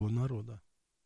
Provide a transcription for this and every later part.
народа.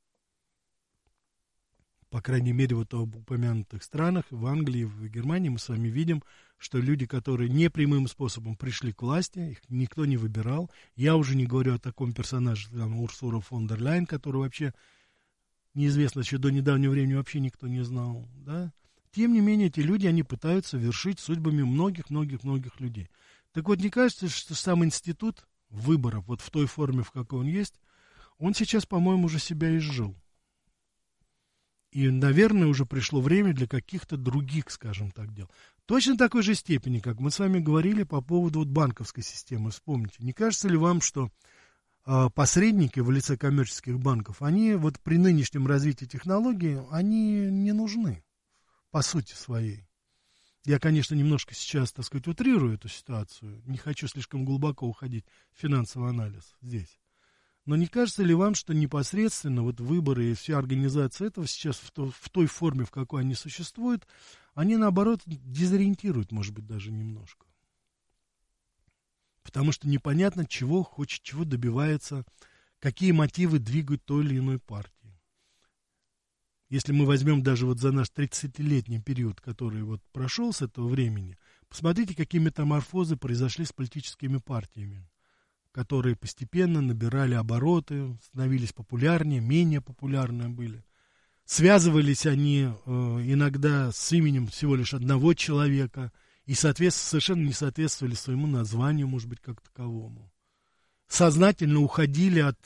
По крайней мере, вот в упомянутых странах, в Англии, в Германии мы с вами видим, что люди, которые непрямым способом пришли к власти, их никто не выбирал. Я уже не говорю о таком персонаже, там, Урсула фон дер Ляйен, который вообще неизвестно, еще до недавнего времени вообще никто не знал, да. Тем не менее, эти люди, они пытаются вершить судьбами многих людей. Так вот, не кажется, что сам институт выборов, вот в той форме, в какой он есть, он сейчас, по-моему, уже себя изжил. И, наверное, уже пришло время для каких-то других, скажем так, дел. Точно такой же степени, как мы с вами говорили по поводу вот банковской системы. Вспомните, не кажется ли вам, что посредники в лице коммерческих банков, они вот при нынешнем развитии технологий, они не нужны по сути своей. Я, конечно, немножко сейчас, так сказать, утрирую эту ситуацию. Не хочу слишком глубоко уходить в финансовый анализ здесь. Но не кажется ли вам, что непосредственно вот выборы и вся организация этого сейчас в той форме, в какой они существуют, они, наоборот, дезориентируют, может быть, даже немножко? Потому что непонятно, чего хочет, чего добивается, какие мотивы двигают той или иной партии. Если мы возьмем даже вот за наш 30-летний период, который вот прошел с этого времени, посмотрите, какие метаморфозы произошли с политическими партиями, которые постепенно набирали обороты, становились популярнее, менее популярные были. Связывались они иногда с именем всего лишь одного человека и, соответственно, совершенно не соответствовали своему названию, может быть, как таковому. Сознательно уходили от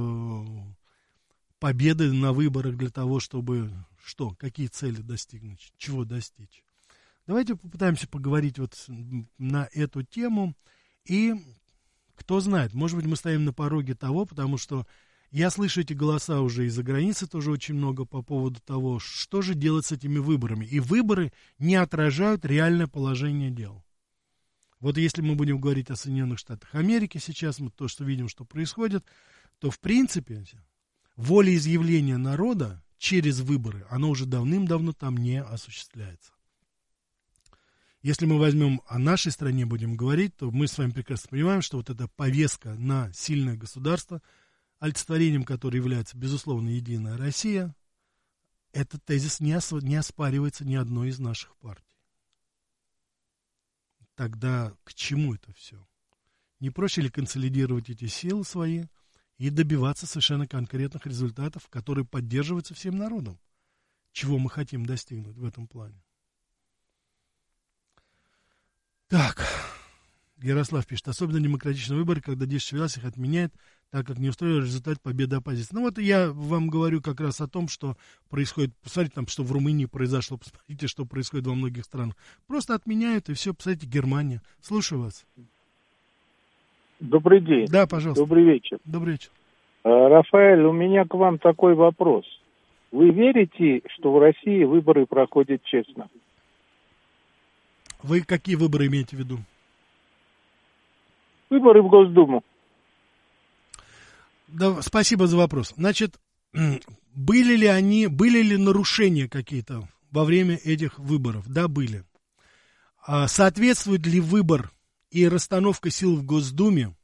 победы на выборах для того, чтобы что, какие цели достигнуть, чего достичь. Давайте попытаемся поговорить вот на эту тему и... Кто знает, может быть, мы стоим на пороге того, потому что я слышу эти голоса уже из-за границы тоже очень много по поводу того, что же делать с этими выборами. И выборы не отражают реальное положение дел. Вот если мы будем говорить о Соединенных Штатах Америки сейчас, мы то, что видим, что происходит, то, в принципе, волеизъявление народа через выборы, оно уже давным-давно там не осуществляется. Если мы возьмем о нашей стране, будем говорить, то мы с вами прекрасно понимаем, что вот эта повестка на сильное государство, олицетворением которой является, безусловно, Единая Россия, этот тезис не оспаривается ни одной из наших партий. Тогда к чему это все? Не проще ли консолидировать эти силы свои и добиваться совершенно конкретных результатов, которые поддерживаются всем народом? Чего мы хотим достигнуть в этом плане? Так, Ярослав пишет, особенно демократичные выборы, когда действующая власть их отменяет, так как не устроил результат победы оппозиции. Ну вот я вам говорю как раз о том, что происходит, посмотрите там, что в Румынии произошло, посмотрите, что происходит во многих странах. Просто отменяют и все, посмотрите, Германия. Слушаю вас. Добрый день. Да, пожалуйста. Добрый вечер. Добрый вечер. Рафаэль, у меня к вам такой вопрос. Вы верите, что в России выборы проходят честно? Вы какие выборы имеете в виду? Выборы в Госдуму. Да, спасибо за вопрос. Значит, были ли нарушения какие-то во время этих выборов? Да, были. Соответствует ли выбор и расстановка сил в Госдуме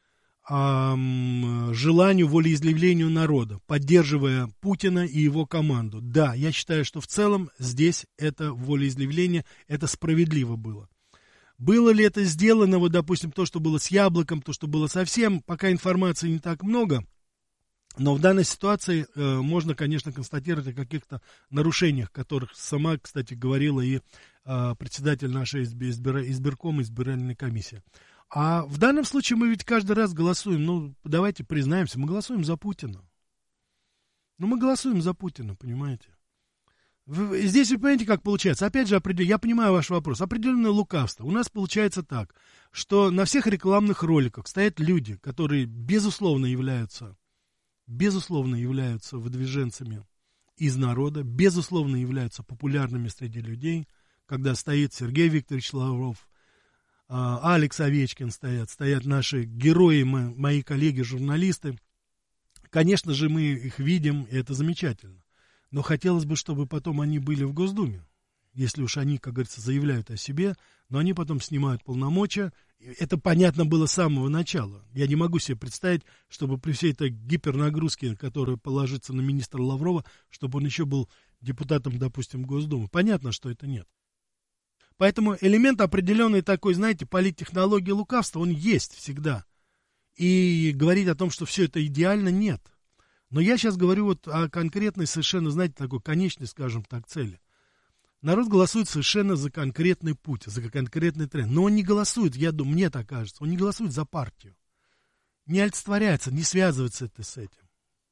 желанию, волеизъявлению народа, поддерживая Путина и его команду? Да, я считаю, что в целом здесь это волеизъявление, это справедливо было. Было ли это сделано, вот, допустим, то, что было с Яблоком, то, что было совсем, пока информации не так много, но в данной ситуации можно, конечно, констатировать о каких-то нарушениях, которых сама, кстати, говорила и председатель нашей избиркома, избирательной комиссии. А в данном случае мы ведь каждый раз голосуем, ну, давайте признаемся, мы голосуем за Путина. Ну, мы голосуем за Путина, понимаете? Здесь вы понимаете, как получается? Опять же, я понимаю ваш вопрос. Определенное лукавство. У нас получается так, что на всех рекламных роликах стоят люди, которые, безусловно, являются выдвиженцами из народа, безусловно, являются популярными среди людей, когда стоит Сергей Викторович Лавров, Алекс Овечкин стоят наши герои, мои коллеги-журналисты. Конечно же, мы их видим, и это замечательно. Но хотелось бы, чтобы потом они были в Госдуме. Если уж они, как говорится, заявляют о себе, но они потом снимают полномочия Это понятно было с самого начала. Я не могу себе представить, чтобы при всей этой гипернагрузке, которая положится на министра Лаврова, чтобы он еще был депутатом, допустим, Госдумы. Понятно, что это нет. Поэтому элемент определенной такой, знаете, политтехнологии лукавства, он есть всегда. И говорить о том, что все это идеально, нет. Но я сейчас говорю вот о конкретной совершенно, знаете, такой конечной, скажем так, цели. Народ голосует совершенно за конкретный путь, за конкретный тренд. Но он не голосует, я думаю, мне так кажется, он не голосует за партию. Не олицетворяется, не связывается это с этим.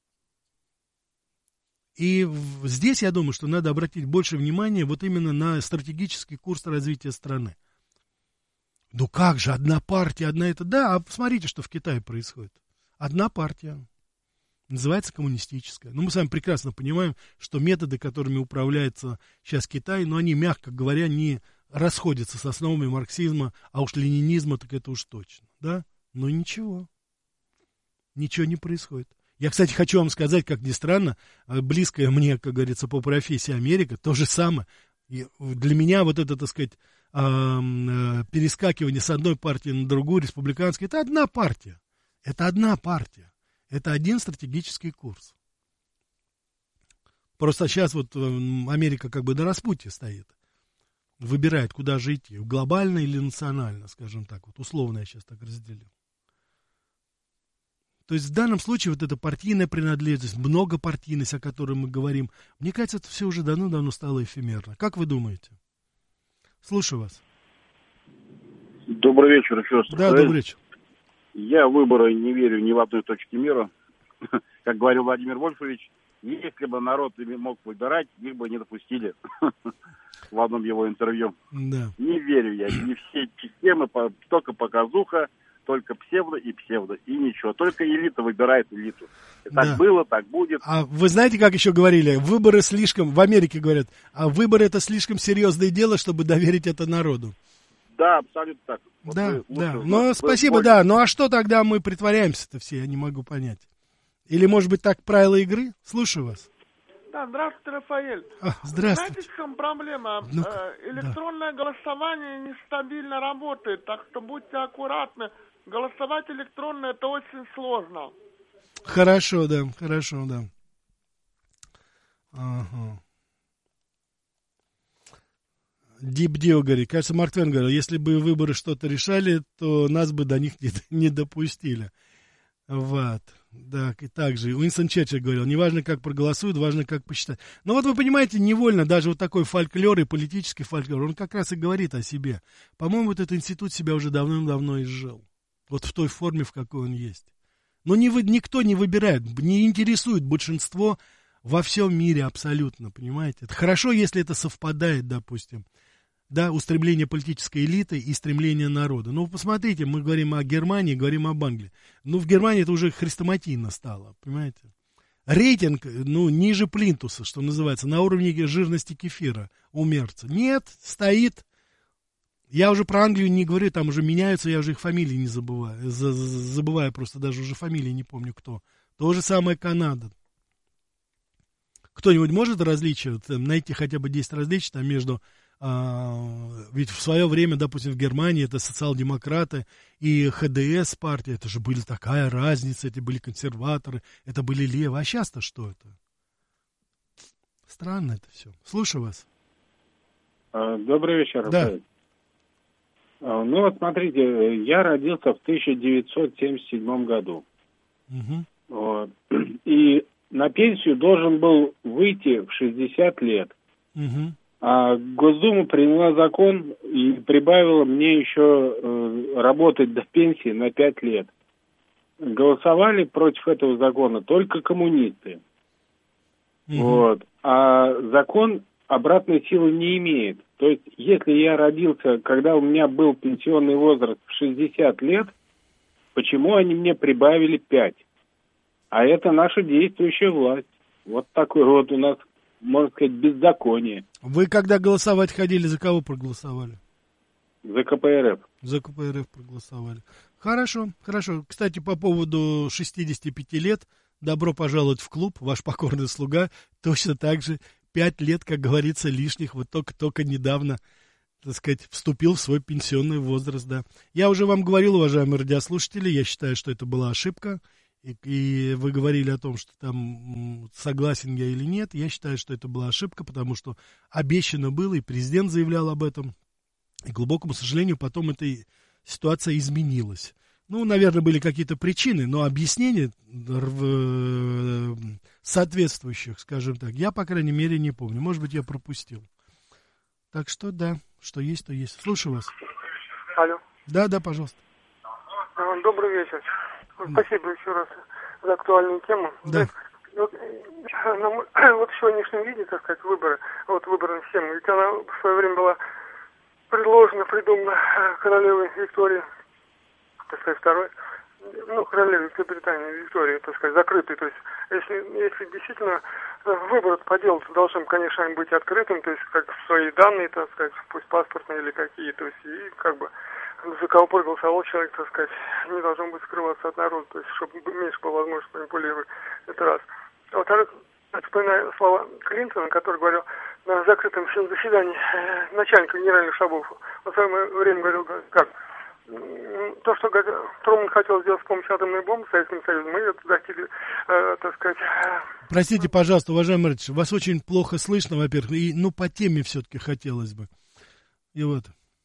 И здесь, я думаю, что надо обратить больше внимания вот именно на стратегический курс развития страны. Ну как же, одна партия, одна это... Да, а посмотрите, что в Китае происходит. Одна партия. Называется коммунистическая. Но мы с вами прекрасно понимаем, что методы, которыми управляется сейчас Китай, но они, мягко говоря, не расходятся с основами марксизма, а уж ленинизма, так это уж точно. Да? Но ничего. Ничего не происходит. Я, кстати, хочу вам сказать, как ни странно, близкая мне, как говорится, по профессии Америка, то же самое. И для меня вот это, так сказать, перескакивание с одной партии на другую, республиканской, это одна партия. Это одна партия. Это один стратегический курс. Просто сейчас вот Америка как бы на распутье стоит. Выбирает, куда же идти. Глобально или национально, скажем так. Вот условно я сейчас так разделил. То есть в данном случае вот эта партийная принадлежность, многопартийность, о которой мы говорим, мне кажется, это все уже давно-давно стало эфемерно. Как вы думаете? Слушаю вас. Добрый вечер, Фёстер. Да, добрый вечер. Я в выборы не верю ни в одной точке мира. Как говорил Владимир Вольфович, если бы народ мог выбирать, их бы не допустили в одном его интервью. Да. Не верю я. Не все системы, только показуха, только псевдо, и ничего. Только элита выбирает элиту. И так Да. было, так будет. А вы знаете, как еще говорили? Выборы слишком, в Америке говорят, а выборы это слишком серьезное дело, чтобы доверить это народу. Да, абсолютно так. Вот Да, да. лучше, Ну, спасибо, да. Ну, а что тогда мы притворяемся-то все, я не могу понять. Или, может быть, так правила игры? Слушаю вас. Да, здравствуйте, Рафаэль. Здравствуйте. Знаете, в чем проблема? Электронное голосование нестабильно работает, так что будьте аккуратны. Голосовать электронно — это очень сложно. Хорошо, да, хорошо, да. Ага. Дипдио говорит, кажется, Марк Твен говорил, если бы выборы что-то решали, то нас бы до них не допустили. Вот. Да, и также Уинстон Черчилль говорил, неважно, как проголосуют, важно, как посчитать. Но вот вы понимаете, невольно даже вот такой фольклор и политический фольклор, он как раз и говорит о себе. По-моему, вот этот институт себя уже давным-давно изжил. Вот в той форме, в какой он есть. Но никто не выбирает, не интересует большинство во всем мире абсолютно, понимаете? Это хорошо, если это совпадает, допустим. Да, устремление политической элиты и стремление народа. Ну, посмотрите, мы говорим о Германии, говорим об Англии. Ну, в Германии это уже хрестоматийно стало, понимаете? Рейтинг, ну, ниже плинтуса, что называется, на уровне жирности кефира у Мерца. Нет, стоит. Я уже про Англию не говорю, там уже меняются, я уже их фамилии не забываю. Забываю просто, даже уже фамилии не помню кто. То же самое Канада. Кто-нибудь может различия, найти хотя бы 10 различий там между... ведь в свое время, допустим, в Германии это социал-демократы и ХДС партия, это же была такая разница, это были консерваторы, это были левые. А сейчас-то что это? Странно это все. Слушаю вас. Добрый вечер. Да. Ну вот смотрите, я родился в 1977 году. Угу. Вот. И на пенсию должен был выйти в 60 лет. Угу. А Госдума приняла закон и прибавила мне еще работать до пенсии на 5 лет. Голосовали против этого закона только коммунисты. Угу. Вот. А закон обратной силы не имеет. То есть, если я родился, когда у меня был пенсионный возраст в 60 лет, почему они мне прибавили 5? А это наша действующая власть. Вот такой вот у нас, можно сказать, беззаконие. Вы когда голосовать ходили, за кого проголосовали? За КПРФ. За КПРФ проголосовали. Хорошо, хорошо. Кстати, по поводу 65 лет, добро пожаловать в клуб, ваш покорный слуга. Точно так же 5 лет, как говорится, лишних. Вот только недавно так сказать, вступил в свой пенсионный возраст, да. Я уже вам говорил, уважаемые радиослушатели, я считаю, что это была ошибка. И вы говорили о том, что там согласен я или нет. Я считаю, что это была ошибка, потому что обещано было, и президент заявлял об этом. И, к глубокому сожалению, потом эта ситуация изменилась. Ну, наверное, были какие-то причины, но объяснений соответствующих, скажем так, я, по крайней мере, не помню. Может быть, я пропустил. Так что, да, что есть, то есть. Слушаю вас. Алло. Да, пожалуйста. Добрый вечер. Спасибо еще раз за актуальную тему. Да. Вот в сегодняшнем виде, так сказать, выборная система, ведь она в свое время была придумана королевой Виктории, так сказать, второй, королевой Великобритании Виктории, так сказать, закрытой. То есть, если действительно выбор поделать должен, конечно, быть открытым, то есть, как свои данные, так сказать, пусть паспортные или какие, то есть, и как бы за кого проголосовал человек, так сказать, не должен быть скрываться от народа, то есть, чтобы меньше было возможности манипулировать. Это раз. А во-вторых, вспоминаю слова Клинтона, который говорил на закрытом заседании начальника генеральных штабов. Он в свое время говорил, как то, что Трумэн хотел сделать с помощью атомной бомбы Советским Союзом, мы это достигли, так сказать... Простите, пожалуйста, уважаемый Рыцарь, вас очень плохо слышно, во-первых, и, по теме все-таки хотелось бы. И вот...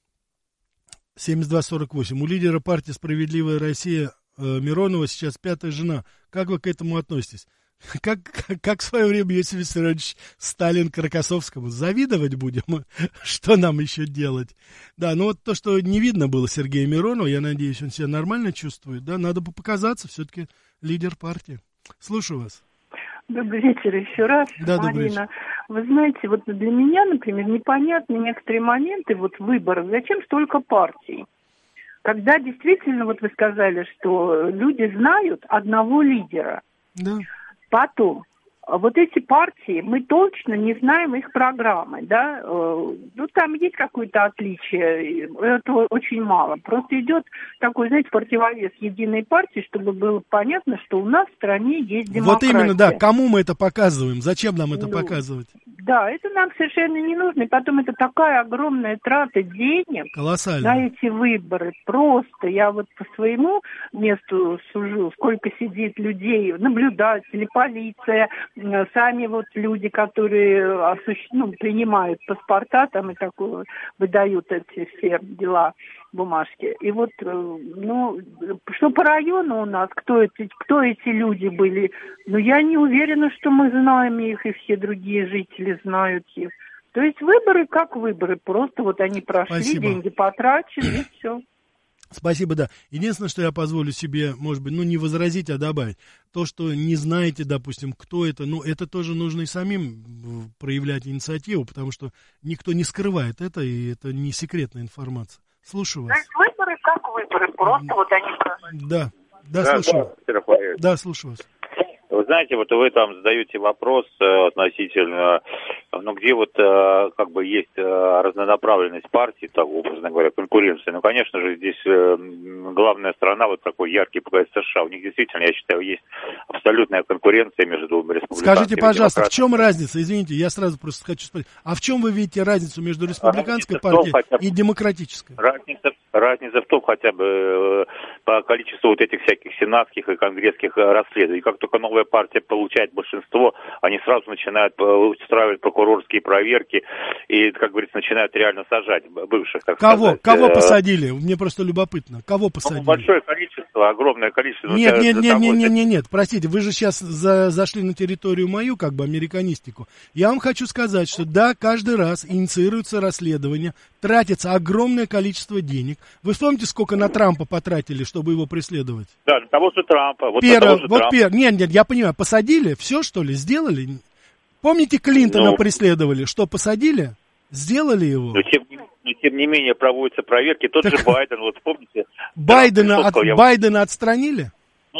72-48. У лидера партии «Справедливая Россия» Миронова сейчас 5-я жена. Как вы к этому относитесь? Как в свое время Иосиф Виссарионович Сталин к Рокоссовскому? Завидовать будем? Что нам еще делать? Да, вот то, что не видно было Сергея Миронова, я надеюсь, он себя нормально чувствует. Да, надо бы показаться, все-таки лидер партии. Слушаю вас. Добрый вечер еще раз, да, Марина. Вы знаете, вот для меня, например, непонятны некоторые моменты выборов. Зачем столько партий? Когда действительно, вы сказали, что люди знают одного лидера. Да. Потом, вот эти партии, мы точно не знаем их программы, да, там есть какое-то отличие, этого очень мало. Просто идет такой, знаете, противовес единой партии, чтобы было понятно, что у нас в стране есть демократия. Вот именно, да, кому мы это показываем, зачем нам это показывать? Да, это нам совершенно не нужно, и потом это такая огромная трата денег на эти выборы. Просто я по своему месту сужу, сколько сидит людей, наблюдатели, полиция, сами люди, которые принимают паспорта там и такое, выдают эти все дела, бумажки. И что по району у нас, кто эти люди были, я не уверена, что мы знаем их, и все другие жители знают их. То есть выборы как выборы, просто они прошли, Спасибо. Деньги потрачены, и все. Спасибо, да. Единственное, что я позволю себе, может быть, не возразить, а добавить. То, что не знаете, допустим, кто это, это тоже нужно и самим проявлять инициативу, потому что никто не скрывает это, и это не секретная информация. Слушаю вас. То есть выборы как выборы, просто они... Да, слушаю. Да, слушаю вас. Вы знаете, вы там задаете вопрос относительно, где есть разнонаправленность партий, так, образно говоря, конкуренция. Конечно же, здесь главная страна, такой яркий показатель США. У них действительно, я считаю, есть абсолютная конкуренция между двумя республиканскими. Скажите, пожалуйста, в чем разница? Извините, я сразу просто хочу спросить. А в чем вы видите разницу между республиканской партией и демократической? Разница в том, хотя бы по количеству этих всяких сенатских и конгресских расследований. Как только новая партия получает большинство, они сразу начинают устраивать прокурорские проверки и, как говорится, начинают реально сажать бывших, так сказать. Кого посадили? Мне просто любопытно. Кого посадили? Большое количество, огромное количество. Нет, простите, вы же сейчас зашли на территорию мою, американистику. Я вам хочу сказать, что да, каждый раз инициируется расследование, тратится огромное количество денег. Вы вспомните, сколько на Трампа потратили, чтобы его преследовать? Да, для того же Трампа. Нет, я понимаю, посадили, все, что ли, сделали? Помните, Клинтона преследовали? Что, посадили? Сделали его? Тем не менее, проводятся проверки. Тот же Байден, помните? Байдена отстранили?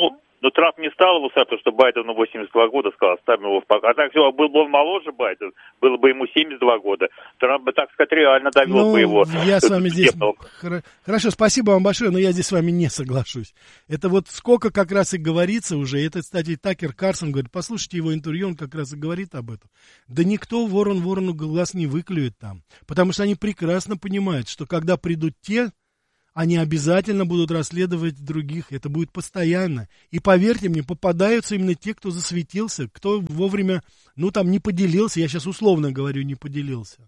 Но Трамп не стал его ставить, потому что Байдену 82 года сказал, ставим его в покой. А так все, был бы он моложе Байден, было бы ему 72 года. Трамп бы, так сказать, реально довел бы его. Я с вами здесь... Хорошо, спасибо вам большое, но я здесь с вами не соглашусь. Это вот сколько как раз и говорится уже. Это, кстати, Такер Карлсон говорит, послушайте его интервью, он как раз и говорит об этом. Да никто ворону глаз не выклюет там. Потому что они прекрасно понимают, что когда придут те, они обязательно будут расследовать других. Это будет постоянно. И поверьте мне, попадаются именно те, кто засветился, кто вовремя, не поделился. Я сейчас условно говорю, не поделился.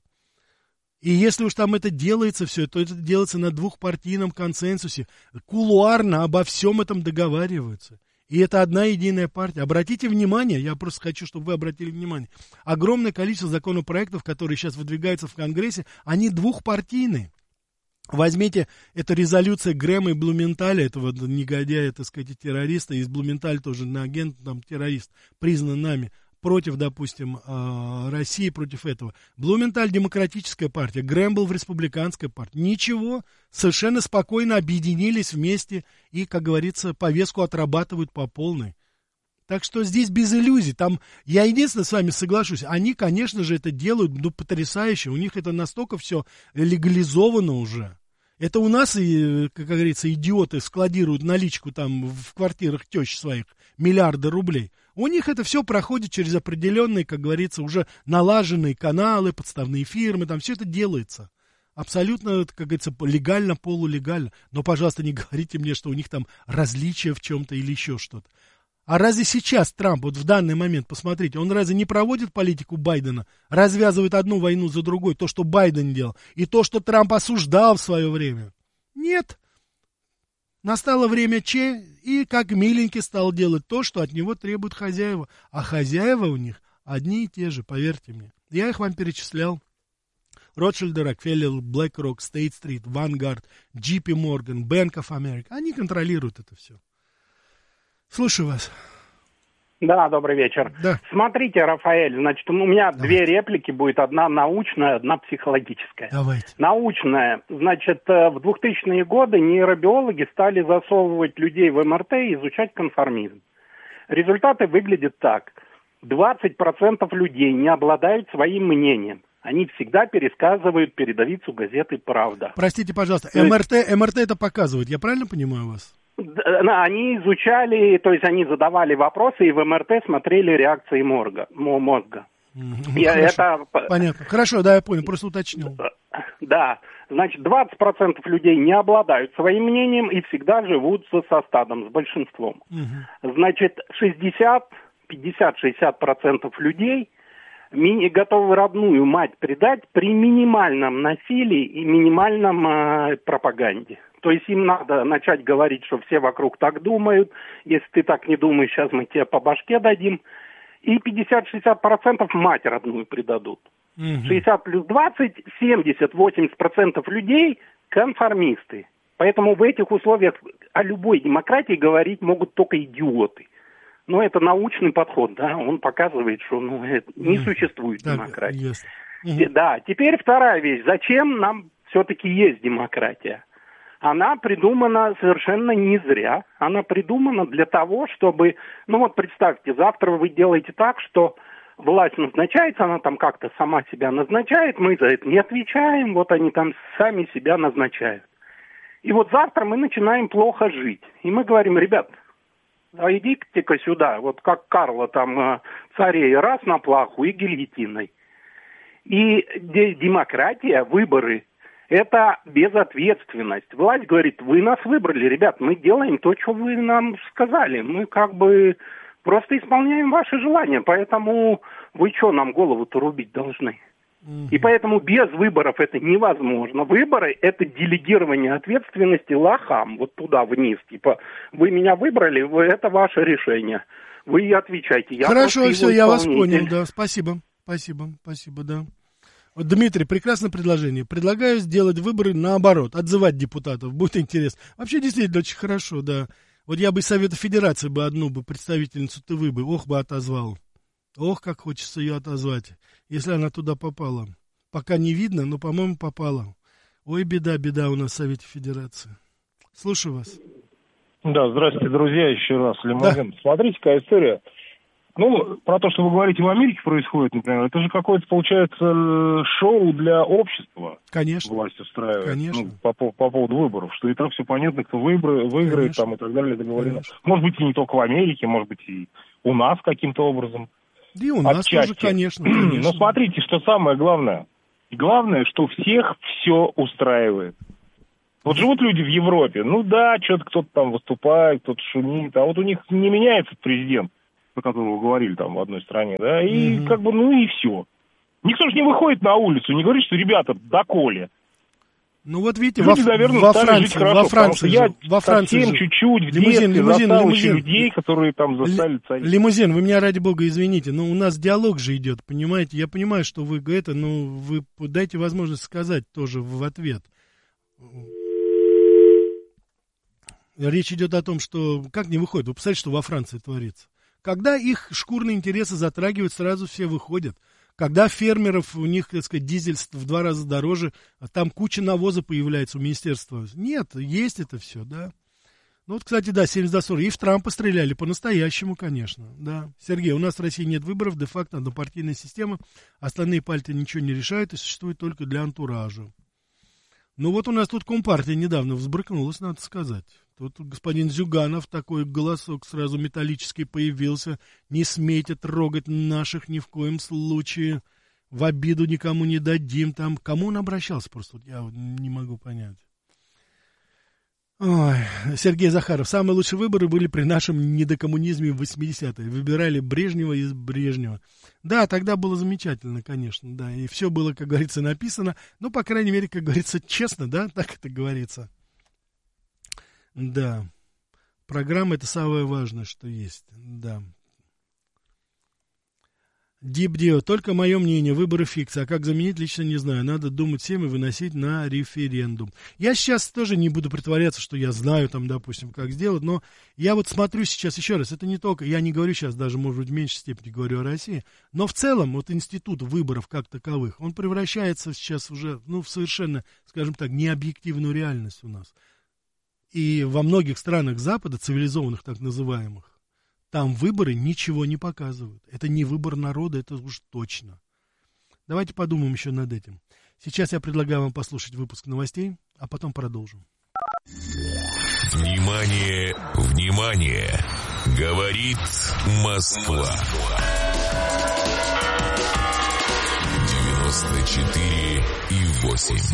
И если уж там это делается все, то это делается на двухпартийном консенсусе. Кулуарно обо всем этом договариваются. И это одна единая партия. Обратите внимание, я просто хочу, чтобы вы обратили внимание. Огромное количество законопроектов, которые сейчас выдвигаются в Конгрессе, они двухпартийные. Возьмите, это резолюция Грэма и Блументаля, этого негодяя, так сказать, террориста, из Блументаль тоже на агент, там, террорист, признан нами, против, допустим, России, против этого. Блументаль демократическая партия, Грэм был в республиканской партии. Ничего, совершенно спокойно объединились вместе и, как говорится, повестку отрабатывают по полной. Так что здесь без иллюзий. Там, я единственное с вами соглашусь, они, конечно же, это делают, потрясающе. У них это настолько все легализовано уже. Это у нас, как говорится, идиоты складируют наличку там в квартирах тещ своих, миллиарды рублей. У них это все проходит через определенные, как говорится, уже налаженные каналы, подставные фирмы, там все это делается. Абсолютно, как говорится, легально, полулегально. Но, пожалуйста, не говорите мне, что у них там различия в чем-то или еще что-то. А разве сейчас Трамп, вот в данный момент, посмотрите, он разве не проводит политику Байдена, развязывает одну войну за другой, то, что Байден делал, и то, что Трамп осуждал в свое время? Нет. Настало время и как миленький стал делать то, что от него требуют хозяева. А хозяева у них одни и те же, поверьте мне. Я их вам перечислял. Ротшильды, Рокфеллер, BlackRock, State Street, Vanguard, JP Morgan, Bank of America. Они контролируют это все. Слушаю вас. Да, добрый вечер. Да. Смотрите, Рафаэль, значит, у меня две реплики будет. Одна научная, одна психологическая. Давайте. Научная. Значит, в 2000-е годы нейробиологи стали засовывать людей в МРТ и изучать конформизм. Результаты выглядят так. 20% людей не обладают своим мнением. Они всегда пересказывают передовицу газеты «Правда». Простите, пожалуйста, МРТ это показывает, я правильно понимаю вас? Они изучали, то есть они задавали вопросы и в МРТ смотрели реакции мозга. Это... Понятно. Хорошо, да, я понял, просто уточнил. Да, значит, 20% людей не обладают своим мнением и всегда живут со стадом, с большинством. Значит, 50-60% людей готовы родную мать предать при минимальном насилии и минимальном пропаганде. То есть им надо начать говорить, что все вокруг так думают. Если ты так не думаешь, сейчас мы тебе по башке дадим. И 50-60% мать родную предадут. 60 плюс 20, 70-80% людей конформисты. Поэтому в этих условиях о любой демократии говорить могут только идиоты. Но это научный подход, да, он показывает, что не существует демократии. Да, теперь вторая вещь. Зачем нам все-таки есть демократия? Она придумана совершенно не зря. Она придумана для того, чтобы... представьте, завтра вы делаете так, что власть назначается, она там как-то сама себя назначает, мы за это не отвечаем, вот они там сами себя назначают. И вот завтра мы начинаем плохо жить. И мы говорим, ребят, идите-ка сюда, вот как Карла там царей раз на плаху и гильотиной. И демократия, выборы... Это безответственность. Власть говорит, вы нас выбрали, ребят, мы делаем то, что вы нам сказали. Мы просто исполняем ваши желания, поэтому вы что нам голову-то рубить должны? И поэтому без выборов это невозможно. Выборы – это делегирование ответственности лохам, вот туда вниз. Типа, вы меня выбрали, это ваше решение. Вы отвечайте. Хорошо, все, я вас понял, да, спасибо, да. Вот, Дмитрий, прекрасное предложение. Предлагаю сделать выборы наоборот, отзывать депутатов. Будет интересно. Вообще, действительно, очень хорошо, да. Вот я бы из Совета Федерации одну представительницу ТВ бы отозвал. Ох, как хочется ее отозвать, если она туда попала. Пока не видно, но, по-моему, попала. Ой, беда у нас в Совете Федерации. Слушаю вас. Да, здравствуйте, друзья, еще раз, Лимузин. Да. Смотрите, какая история. Ну, про то, что вы говорите, в Америке происходит, например, это же какое-то, получается, шоу для общества. Конечно. Власть устраивает. Конечно. Ну, по поводу выборов, что и так все понятно, кто выиграет там и так далее, договорено. Конечно. Может быть, и не только в Америке, может быть, и у нас каким-то образом. Да и у нас тоже, конечно. Но смотрите, что самое главное. Главное, что всех все устраивает. Вот живут люди в Европе, ну да, что-то кто-то там выступает, кто-то шумит, а вот у них не меняется президент, про которого говорили там в одной стране, да, и как бы, ну и все. Никто же не выходит на улицу, не говорит, что, ребята, доколе. Ну вот видите, люди, наверное, во Франции во Франции совсем чуть-чуть в детстве застал еще людей, которые там застали царей. Лимузин, вы меня, ради бога, извините, но у нас диалог же идет, понимаете? Я понимаю, что вы это, но вы дайте возможность сказать тоже в ответ. Речь идет о том, что как не выходит. Вы представляете, что во Франции творится? Когда их шкурные интересы затрагивают, сразу все выходят. Когда фермеров, у них, так сказать, дизель в 2 раза дороже, а там куча навоза появляется у министерства. Нет, есть это все, да. Ну вот, кстати, да, 70-40. И в Трампа стреляли по-настоящему, конечно, да. Сергей, у нас в России нет выборов, де-факто однопартийная система. Остальные партии ничего не решают и существуют только для антуража. Ну вот у нас тут Компартия недавно взбрыкнулась, надо сказать. Тут господин Зюганов, такой голосок сразу металлический появился. Не смейте трогать наших ни в коем случае. В обиду никому не дадим. Там кому он обращался просто? Я не могу понять. Ой, Сергей Захаров. Самые лучшие выборы были при нашем недокоммунизме в 80-е. Выбирали Брежнева из Брежнева. Да, тогда было замечательно, конечно, да. И все было, как говорится, написано. Ну, по крайней мере, как говорится, честно, да, так это говорится. Да. Программа — это самое важное, что есть. Да. Дипдио. Только мое мнение. Выборы фикция. А как заменить, лично не знаю. Надо думать всем и выносить на референдум. Я сейчас тоже не буду притворяться, что я знаю, там, допустим, как сделать. Но я вот смотрю сейчас еще раз. Это не только... Я не говорю сейчас даже, может быть, в меньшей степени говорю о России. Но в целом вот институт выборов как таковых, он превращается сейчас уже, ну, в совершенно, скажем так, необъективную реальность у нас. И во многих странах Запада, цивилизованных так называемых, там выборы ничего не показывают. Это не выбор народа, это уж точно. Давайте подумаем еще над этим. Сейчас я предлагаю вам послушать выпуск новостей, а потом продолжим. Внимание, внимание! Говорит Москва. 94,8.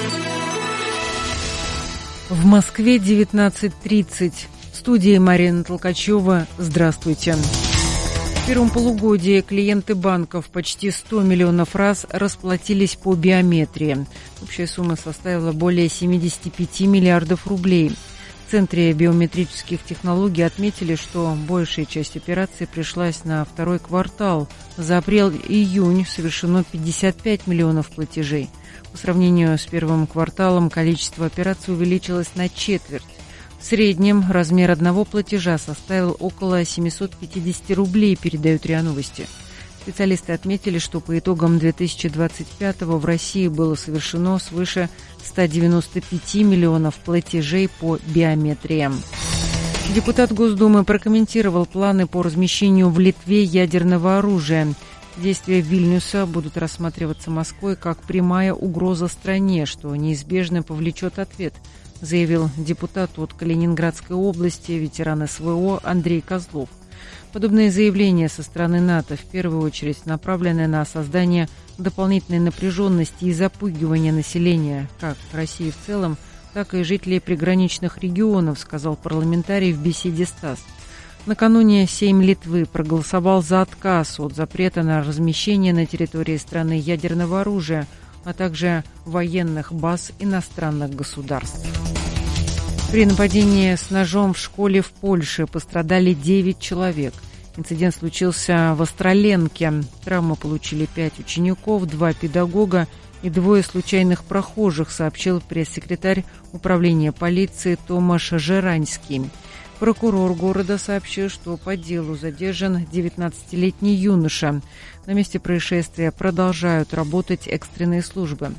В Москве 19:30. В студии Марина Толкачева. Здравствуйте. В первом полугодии клиенты банков почти 100 миллионов раз расплатились по биометрии. Общая сумма составила более 75 миллиардов рублей. В Центре биометрических технологий отметили, что большая часть операций пришлась на второй квартал. За апрель-июнь совершено 55 миллионов платежей. По сравнению с первым кварталом количество операций увеличилось на четверть. В среднем размер одного платежа составил около 750 рублей, передают РИА Новости. Специалисты отметили, что по итогам 2025-го в России было совершено свыше 195 миллионов платежей по биометриям. Депутат Госдумы прокомментировал планы по размещению в Литве ядерного оружия. Действия Вильнюса будут рассматриваться Москвой как прямая угроза стране, что неизбежно повлечет ответ, заявил депутат от Калининградской области, ветеран СВО Андрей Козлов. Подобные заявления со стороны НАТО в первую очередь направлены на создание дополнительной напряженности и запугивания населения, как России в целом, так и жителей приграничных регионов, сказал парламентарий в беседе с ТАСС. Накануне Сейм Литвы проголосовал за отказ от запрета на размещение на территории страны ядерного оружия, а также военных баз иностранных государств. При нападении с ножом в школе в Польше пострадали 9 человек. Инцидент случился в Остроленке. Травмы получили 5 учеников, 2 педагога и 2 случайных прохожих, сообщил пресс-секретарь управления полиции Томаш Жеранский. Прокурор города сообщил, что по делу задержан 19-летний юноша. На месте происшествия продолжают работать экстренные службы.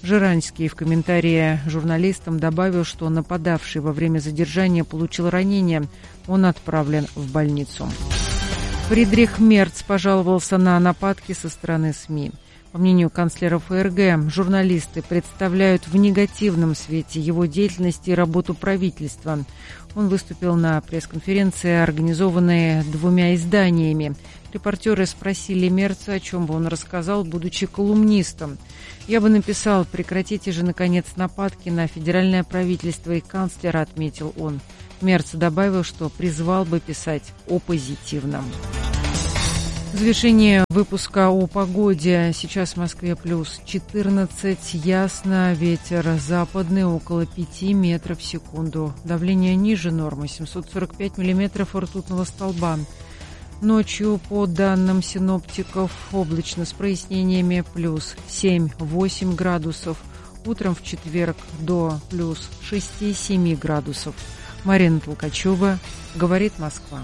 Жиранский в комментарии журналистам добавил, что нападавший во время задержания получил ранение. Он отправлен в больницу. Фридрих Мерц пожаловался на нападки со стороны СМИ. По мнению канцлера ФРГ, журналисты представляют в негативном свете его деятельность и работу правительства. Он выступил на пресс-конференции, организованной 2 изданиями. Репортеры спросили Мерца, о чем бы он рассказал, будучи колумнистом. «Я бы написал, прекратите же, наконец, нападки на федеральное правительство и канцлера», — отметил он. Мерц добавил, что призвал бы писать о позитивном. В завершение выпуска о погоде. Сейчас в Москве плюс 14, ясно, ветер западный около 5 метров в секунду. Давление ниже нормы, 745 миллиметров ртутного столба. Ночью, по данным синоптиков, облачно с прояснениями, плюс 7-8 градусов. Утром в четверг до плюс 6-7 градусов. Марина Толкачева, говорит Москва.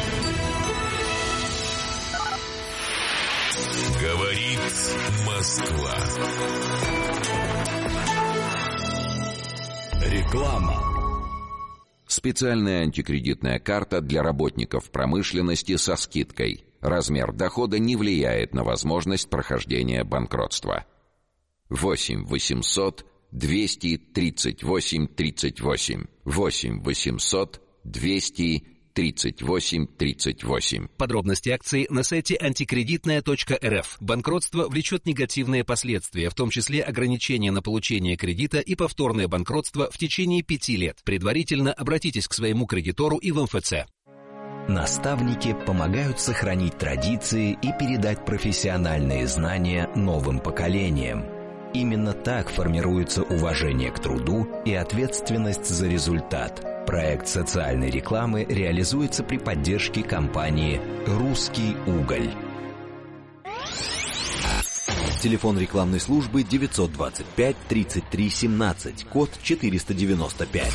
Говорит Москва. Реклама. Специальная антикредитная карта для работников промышленности со скидкой. Размер дохода не влияет на возможность прохождения банкротства. 8 800 238 38. 8 800 238 38. Подробности акции на сайте антикредитная.рф. Банкротство влечет негативные последствия, в том числе ограничения на получение кредита и повторное банкротство в течение 5 лет. Предварительно обратитесь к своему кредитору и в МФЦ. Наставники помогают сохранить традиции и передать профессиональные знания новым поколениям. Именно так формируется уважение к труду и ответственность за результат. Проект социальной рекламы реализуется при поддержке компании «Русский уголь». Телефон рекламной службы 925-33-17, код 495.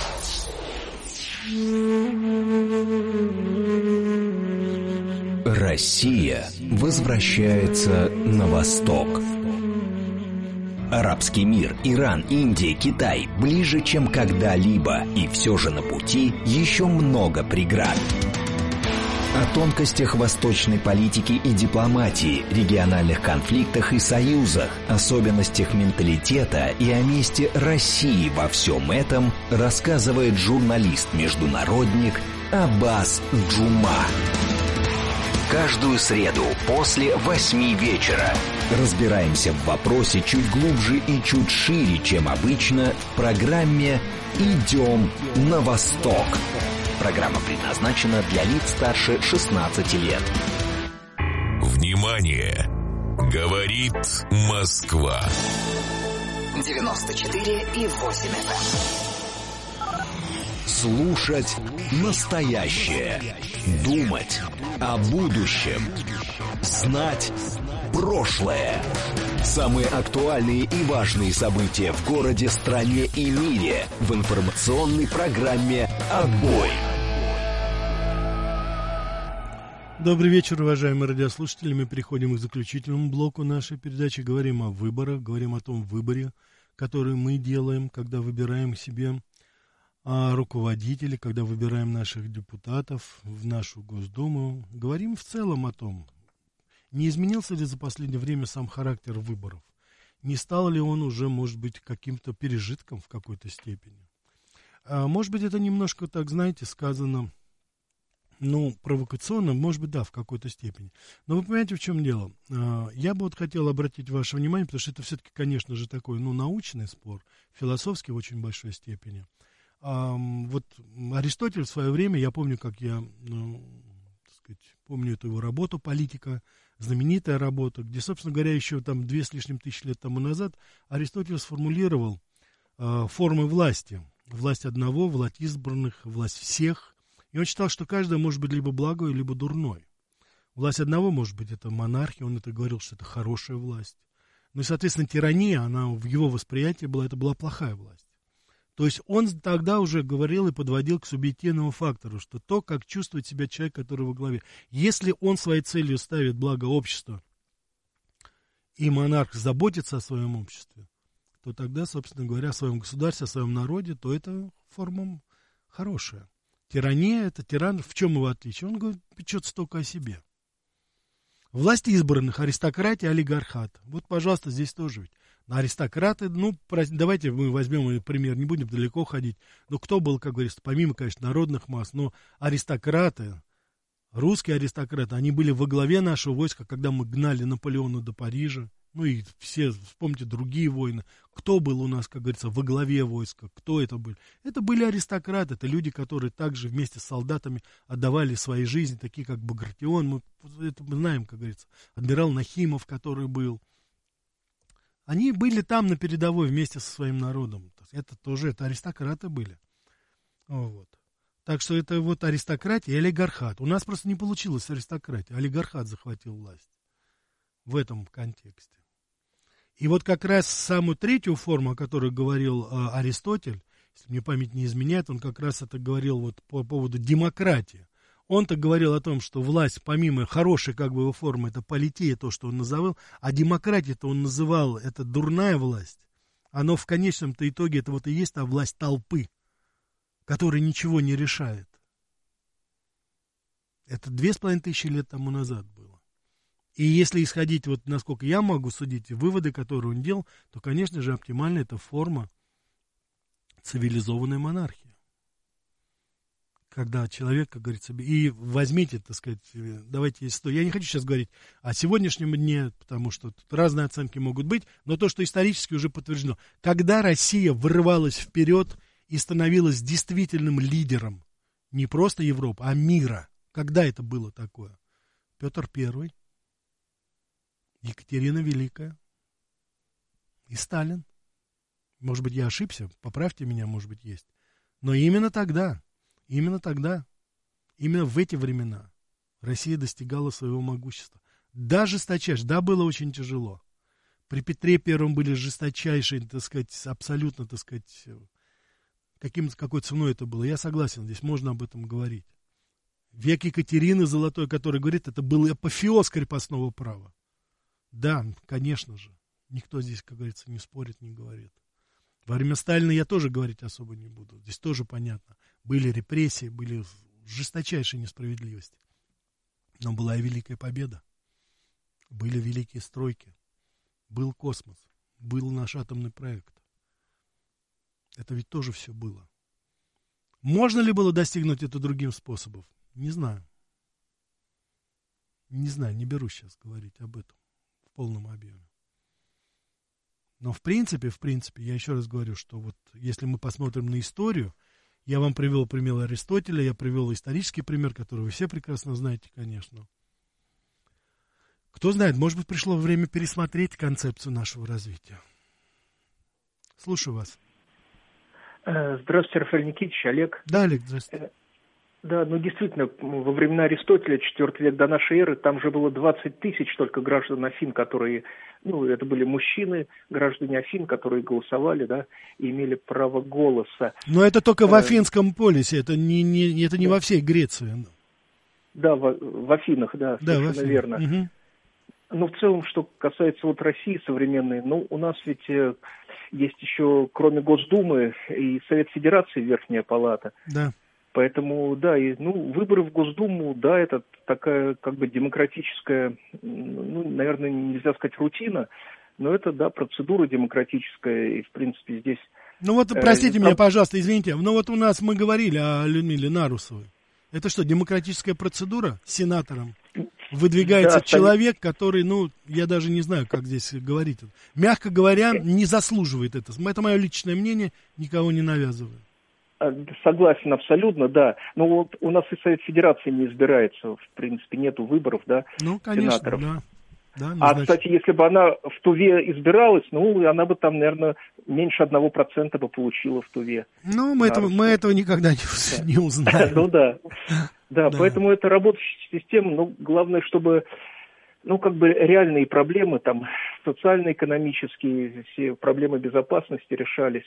Россия возвращается на восток. Арабский мир, Иран, Индия, Китай ближе, чем когда-либо, и все же на пути еще много преград. О тонкостях восточной политики и дипломатии, региональных конфликтах и союзах, особенностях менталитета и о месте России во всем этом рассказывает журналист-международник Аббас Джума. Каждую среду после 8 вечера разбираемся в вопросе чуть глубже и чуть шире, чем обычно, в программе «Идем на восток». Программа предназначена для лиц старше 16 лет. Внимание! Говорит Москва. 94,8 FM. Слушать настоящее. Думать о будущем. Знать прошлое. Самые актуальные и важные события в городе, стране и мире в информационной программе «Отбой». Добрый вечер, уважаемые радиослушатели. Мы переходим к заключительному блоку нашей передачи. Говорим о выборах, говорим о том выборе, который мы делаем, когда выбираем себе руководителей, когда выбираем наших депутатов в нашу Госдуму. Говорим в целом о том, не изменился ли за последнее время сам характер выборов, не стал ли он уже, может быть, каким-то пережитком в какой-то степени. Может быть, это немножко, так знаете, сказано, провокационно, может быть, да, в какой-то степени. Но вы понимаете, в чем дело? Я бы вот хотел обратить ваше внимание, потому что это все-таки, конечно же, такой, научный спор, философский в очень большой степени. Вот Аристотель в свое время, я помню, как я, помню эту его работу «Политика», знаменитая работа, где, собственно говоря, еще там 2 с лишним тысячи лет тому назад Аристотель сформулировал формы власти. Власть одного, власть избранных, власть всех. И он считал, что каждая может быть либо благой, либо дурной. Власть одного, может быть, это монархия, он это говорил, что это хорошая власть. Ну и, соответственно, тирания, она в его восприятии была, это была плохая власть. То есть он тогда уже говорил и подводил к субъективному фактору, что то, как чувствует себя человек, который во главе. Если он своей целью ставит благо общества, и монарх заботится о своем обществе, то тогда, собственно говоря, о своем государстве, о своем народе, то это форма хорошая. Тирания — это тиран. В чем его отличие? Он говорит, печется только о себе. Власть избранных, аристократия, олигархат. Вот, пожалуйста, здесь тоже ведь. Аристократы, давайте мы возьмем пример, не будем далеко ходить. Но кто был, как говорится, помимо, конечно, народных масс, но аристократы, русские аристократы, они были во главе нашего войска, когда мы гнали Наполеона до Парижа. Ну и все, вспомните другие войны. Кто был у нас, как говорится, во главе войска? Кто это был? Это были аристократы, это люди, которые также вместе с солдатами отдавали свои жизни, такие как Багратион. Мы это знаем, как говорится. Адмирал Нахимов, который был. Они были там на передовой вместе со своим народом. Это аристократы были. Вот. Так что это вот аристократия и олигархат. У нас просто не получилось аристократия. Олигархат захватил власть в этом контексте. И вот как раз самую третью форму, о которой говорил Аристотель, если мне память не изменяет, он как раз это говорил вот по поводу демократии. Он-то говорил о том, что власть, помимо хорошей как бы его формы, это политея, то, что он называл, а демократия-то он называл, это дурная власть. Оно в конечном-то итоге, это вот и есть та власть толпы, которая ничего не решает. Это 2500 лет тому назад было. И если исходить, вот насколько я могу судить, выводы, которые он делал, то, конечно же, оптимальная это форма цивилизованной монархии. Когда человек, как говорится, и возьмите, так сказать, давайте, я не хочу сейчас говорить о сегодняшнем дне, потому что тут разные оценки могут быть, но то, что исторически уже подтверждено. Когда Россия вырывалась вперед и становилась действительным лидером не просто Европы, а мира, когда это было такое? Петр I, Екатерина Великая и Сталин. Может быть, я ошибся, поправьте меня, может быть, есть. Но именно тогда, именно в эти времена Россия достигала своего могущества. Да, жесточайше, да, было очень тяжело. При Петре Первом были жесточайшие, так сказать, абсолютно, так сказать, какой ценой это было. Я согласен, здесь можно об этом говорить. Век Екатерины Золотой, который говорит, это был апофеоз крепостного права. Да, конечно же. Никто здесь, как говорится, не спорит, не говорит. Во время Сталина я тоже говорить особо не буду. Здесь тоже понятно. Были репрессии, были жесточайшие несправедливости. Но была и великая победа. Были великие стройки. Был космос. Был наш атомный проект. Это ведь тоже все было. Можно ли было достигнуть это другим способом? Не знаю. Не знаю, не берусь сейчас говорить об этом в полном объеме. Но в принципе, я еще раз говорю, что вот если мы посмотрим на историю, я вам привел пример Аристотеля, я привел исторический пример, который вы все прекрасно знаете, конечно. Кто знает, может быть, пришло время пересмотреть концепцию нашего развития. Слушаю вас. Здравствуйте, Рафаэль Никитич, Олег. Да, Олег, здравствуйте. Да, действительно, во времена Аристотеля, 4 век до нашей эры, там же было 20 тысяч только граждан Афин, которые, это были мужчины, граждане Афин, которые голосовали, да, и имели право голоса. Но это только в Афинском полисе, это не во всей Греции. Да, в Афинах, да, совершенно верно. Угу. Но в целом, что касается России современной, у нас ведь есть еще, кроме Госдумы, и Совет Федерации, Верхняя Палата. Да. Поэтому, да, выборы в Госдуму, да, это такая как бы демократическая, наверное, нельзя сказать рутина, но это, да, процедура демократическая, и, в принципе, здесь... простите меня, пожалуйста, извините, у нас мы говорили о Людмиле Нарусовой. Это что, демократическая процедура с сенатором? Выдвигается человек, который, я даже не знаю, как здесь говорить. Мягко говоря, не заслуживает это. Это мое личное мнение, никого не навязываю. Согласен абсолютно, да. Но у нас и Совет Федерации не избирается, в принципе, нету выборов, да, конечно, сенаторов. Да, кстати, если бы она в Туве избиралась, она бы там, наверное, меньше 1% бы получила в Туве. Мы этого никогда не узнаем. Да, поэтому это работающая система, главное, чтобы, реальные проблемы, социально-экономические, все проблемы безопасности решались.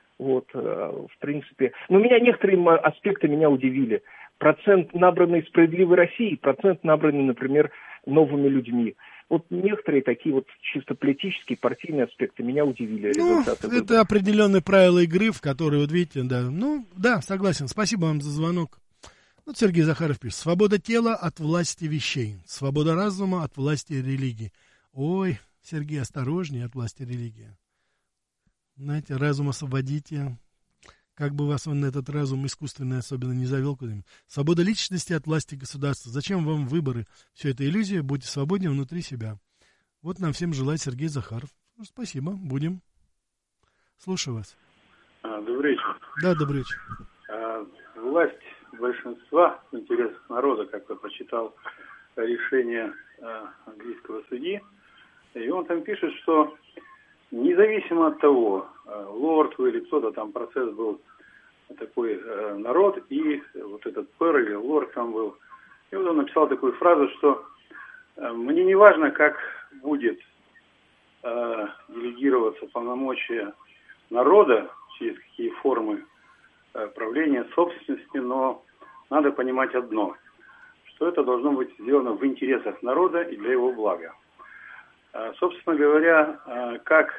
В принципе. Но некоторые аспекты меня удивили. Процент, набранный «Справедливой Россией», процент, набранный, например, «Новыми людьми». Вот некоторые такие вот чисто политические, партийные аспекты меня удивили. Результаты выборов. Это определенные правила игры, в которые, вот видите, да. Ну, да, согласен. Спасибо вам за звонок. Вот Сергей Захаров пишет. Свобода тела от власти вещей. Свобода разума от власти религии. Ой, Сергей, осторожнее от власти религии. Знаете, разум освободите. Как бы вас он этот разум искусственный особенно не завел куда-нибудь. Свобода личности от власти государства. Зачем вам выборы? Все это иллюзия. Будьте свободнее внутри себя. Вот нам всем желает Сергей Захаров. Ну, спасибо. Будем. Слушаю вас. Добрый вечер. Да, добрый вечер. Власть большинства в интересах народа, как я прочитал решение английского судьи, и он там пишет, что независимо от того, лорд вы или кто-то там, процесс был такой народ, и вот этот пэр или лорд там был, и вот он написал такую фразу, что мне не важно, как будет делегироваться полномочия народа, через какие формы правления собственности, но надо понимать одно, что это должно быть сделано в интересах народа и для его блага. Собственно говоря, как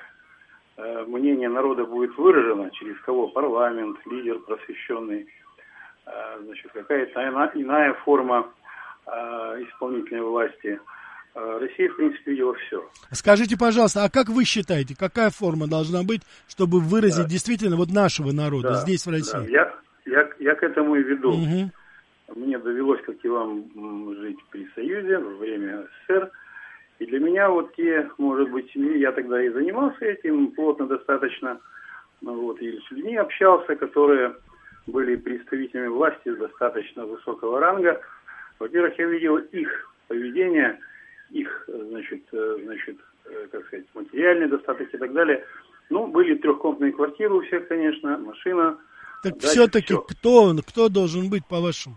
мнение народа будет выражено, через кого парламент, лидер просвещенный, значит, какая-то иная форма исполнительной власти. Россия, в принципе, видела все. Скажите, пожалуйста, а как вы считаете, какая форма должна быть, чтобы выразить действительно вот нашего народа здесь, в России? Да. Я к этому и веду. Угу. Мне довелось, как и вам, жить при Союзе во время СССР. И для меня вот те, может быть, я тогда и занимался этим плотно достаточно, вот, и с людьми общался, которые были представителями власти достаточно высокого ранга. Во-первых, я видел их поведение, их, значит, как сказать, материальный достаток и так далее. Ну, были трехкомнатные квартиры у всех, конечно, машина. Так все-таки кто должен быть, по-вашему?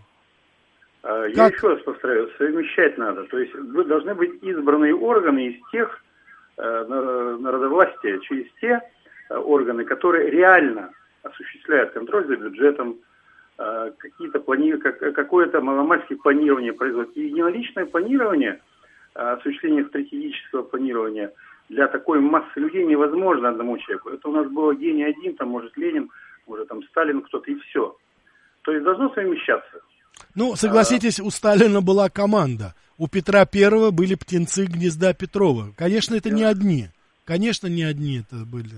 Я еще раз повторяю, совмещать надо. То есть должны быть избранные органы из тех народовластия, через те органы, которые реально осуществляют контроль за бюджетом, какое-то маломальское планирование производить. И единоличное планирование, осуществление стратегического планирования для такой массы людей невозможно одному человеку. Это у нас было гений один, там может Ленин, может там Сталин, кто-то и все. То есть должно совмещаться. Ну, согласитесь, у Сталина была команда. У Петра Первого были птенцы гнезда Петрова. Конечно, это не одни. Конечно, не одни это были.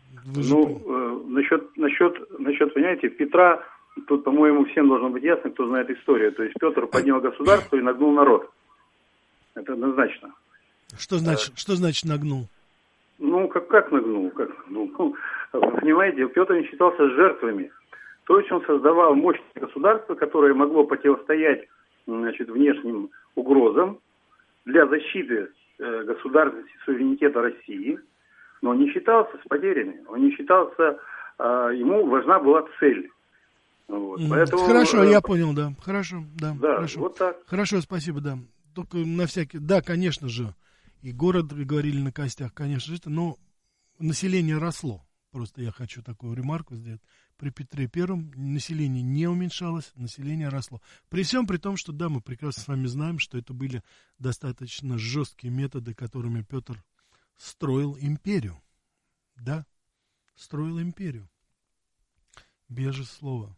Насчет, понимаете, Петра, тут, по-моему, всем должно быть ясно, кто знает историю. То есть Петр поднял государство и нагнул народ. Это однозначно. Что значит нагнул? Ну, как нагнул? Ну, понимаете, Петр не считался жертвами. То есть он создавал мощное государство, которое могло противостоять, значит, внешним угрозам для защиты государственности, суверенитета России, но он не считался с потерями, он не считался, ему важна была цель. Вот. Поэтому, хорошо, я понял, да. Хорошо, да. Да, хорошо. Вот так. Хорошо, спасибо, да. Только на всякий... Да, конечно же, и город, говорили на костях, конечно же, но население росло. Просто я хочу такую ремарку сделать. При Петре Первом население не уменьшалось, население росло. При всем при том, что, да, мы прекрасно с вами знаем, что это были достаточно жесткие методы, которыми Петр строил империю. Да, строил империю. Безусловно.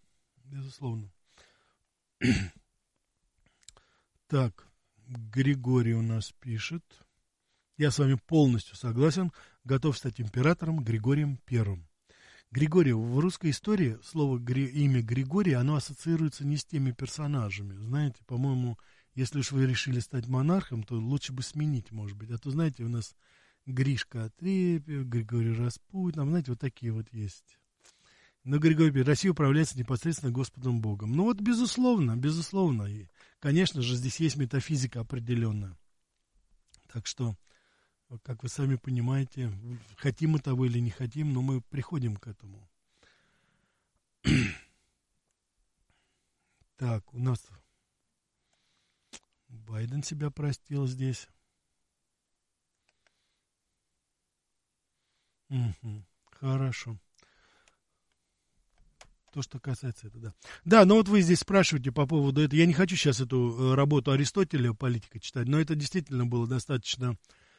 Так, Григорий у нас пишет. Я с вами полностью согласен. Готов стать императором Григорием Первым. Григорий, в русской истории слово имя Григорий, оно ассоциируется не с теми персонажами. Знаете, по-моему, если уж вы решили стать монархом, то лучше бы сменить, может быть. А то, знаете, у нас Гришка Отрепьев, Григорий Распутин, там, знаете, вот такие вот есть. Но Григорий, Россия управляется непосредственно Господом Богом. Ну вот, безусловно. И, конечно же, здесь есть метафизика определенная. Так что, как вы сами понимаете, хотим мы того или не хотим, но мы приходим к этому. Так, у нас Байден себя простил здесь. Хорошо. То, что касается этого, да. Да, но вот вы здесь спрашиваете по поводу этого. Я не хочу сейчас эту работу Аристотеля «Политика» читать, но это действительно было достаточно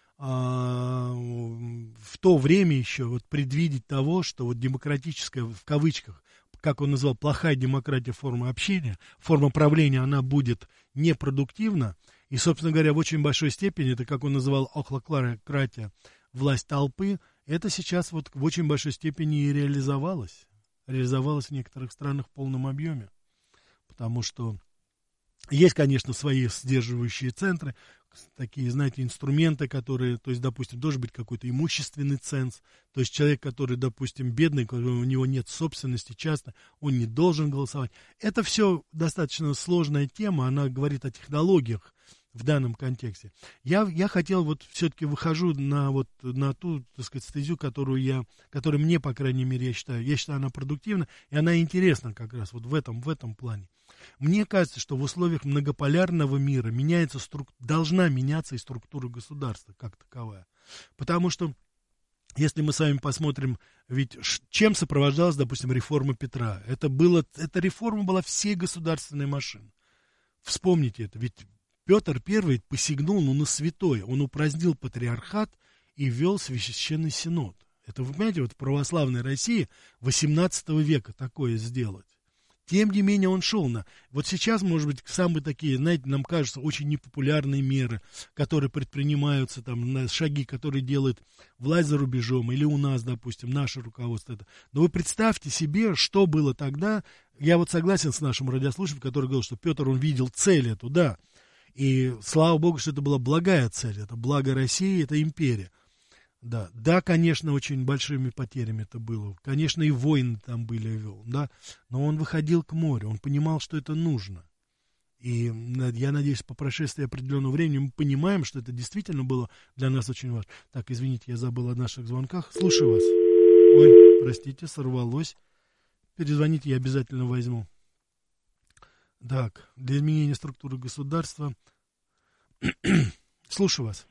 в то время еще вот предвидеть того, что вот демократическая, в кавычках, как он назвал, плохая демократия, форма общения, форма правления, она будет непродуктивна. И, собственно говоря, в очень большой степени, это, как он называл, охлократия, власть толпы, это сейчас вот в очень большой степени и реализовалось. Реализовалось в некоторых странах в полном объеме. Потому что есть, конечно, свои сдерживающие центры, такие, знаете, инструменты, которые, то есть, допустим, должен быть какой-то имущественный ценз, то есть человек, который, допустим, бедный, у него нет собственности часто, он не должен голосовать. Это все достаточно сложная тема, она говорит о технологиях в данном контексте. Я хотел, вот все-таки выхожу на ту, так сказать, стезю, которая мне, по крайней мере, я считаю, она продуктивна, и она интересна как раз вот в этом плане. Мне кажется, что в условиях многополярного мира должна меняться и структура государства как таковая. Потому что, если мы с вами посмотрим, ведь чем сопровождалась, допустим, реформа Петра? Эта реформа была всей государственной машины. Вспомните это, ведь Петр I посягнул на святое, он упразднил патриархат и ввел священный синод. Это, вы понимаете, вот в православной России XVIII века такое сделать. Тем не менее он шел на... Вот сейчас, может быть, самые такие, знаете, нам кажется, очень непопулярные меры, которые предпринимаются, там, шаги, которые делает власть за рубежом, или у нас, допустим, наше руководство. Но вы представьте себе, что было тогда. Я вот согласен с нашим радиослушателем, который говорил, что Петр, он видел цель эту, да. И слава Богу, что это была благая цель, это благо России, это империя. Да, конечно, очень большими потерями это было. Конечно, и войны там были, да. Но он выходил к морю, он понимал, что это нужно. И я надеюсь, по прошествии определенного времени мы понимаем, что это действительно было для нас очень важно. Так, извините, я забыл о наших звонках. Слушаю вас. Ой, простите, сорвалось. Перезвоните, я обязательно возьму. Так, для изменения структуры государства. Слушаю вас.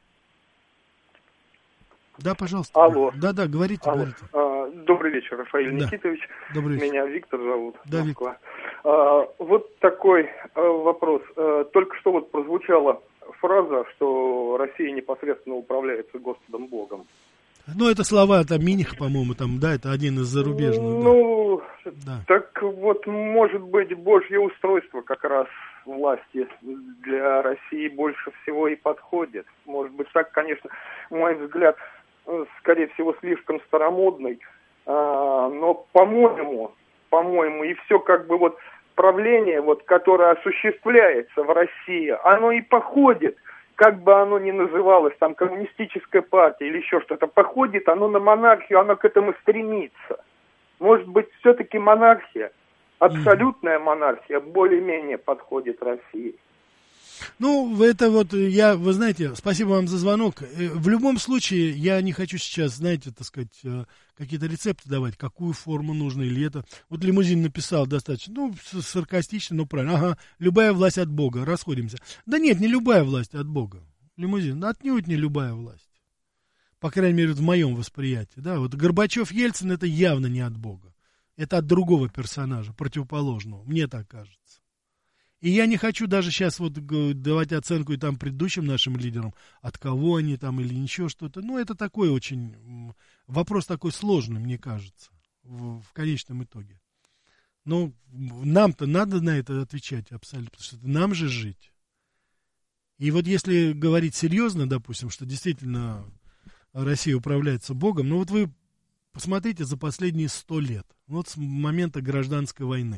Да, пожалуйста. Алло. Да, говорите, Алло. говорите. Добрый вечер, Рафаэль Никитович. Добрый вечер. Меня Виктор зовут. Да, Москва. Вот такой вопрос. Только что вот прозвучала фраза, что Россия непосредственно управляется Господом Богом. Ну, это слова там Миниха, по-моему, там, да, это один из зарубежных. Ну, да. Так вот, может быть, Божье устройство как раз власти для России больше всего и подходит. Может быть, так, конечно, мой взгляд, скорее всего, слишком старомодный, но, по-моему, и все как бы вот правление, вот, которое осуществляется в России, оно и походит, как бы оно ни называлось, там, коммунистическая партия или еще что-то, походит оно на монархию, оно к этому стремится. Может быть, все-таки монархия, абсолютная монархия, более-менее подходит России. Ну, это вот, вы знаете, спасибо вам за звонок. В любом случае, я не хочу сейчас, знаете, так сказать, какие-то рецепты давать, какую форму нужно или это. Вот Лимузин написал достаточно, ну, саркастично, но правильно. Ага, любая власть от Бога, расходимся. Да нет, не любая власть от Бога. Лимузин, отнюдь не любая власть. По крайней мере, в моем восприятии. Да, вот Горбачев, Ельцин, это явно не от Бога. Это от другого персонажа, противоположного, мне так кажется. И я не хочу даже сейчас вот давать оценку и там предыдущим нашим лидерам, от кого они там или ничего что-то. Ну, это такой очень, вопрос такой сложный, мне кажется, в конечном итоге. Но нам-то надо на это отвечать абсолютно, потому что нам же жить. И вот если говорить серьезно, допустим, что действительно Россия управляется Богом, ну вот вы посмотрите за последние 100 лет, вот с момента гражданской войны.